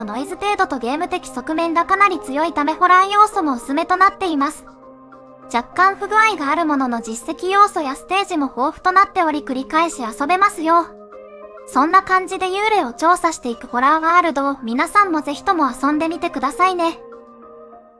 ノイズ程度とゲーム的側面がかなり強いためホラー要素も薄めとなっています。若干不具合があるものの実績要素やステージも豊富となっており繰り返し遊べますよ。そんな感じで幽霊を調査していくホラーワールドを皆さんもぜひとも遊んでみてくださいね。